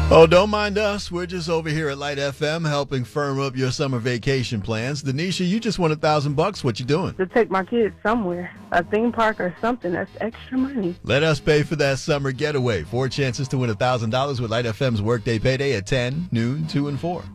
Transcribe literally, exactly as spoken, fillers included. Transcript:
Oh, don't mind us. We're just over here at Light F M helping firm up your summer vacation plans. Denisha, you just won a thousand bucks. What you doing? To take my kids somewhere, a theme park or something. That's extra money. Let us pay for that summer getaway. Four chances to win a thousand dollars with Light F M's Workday Payday at ten, noon, two, and four.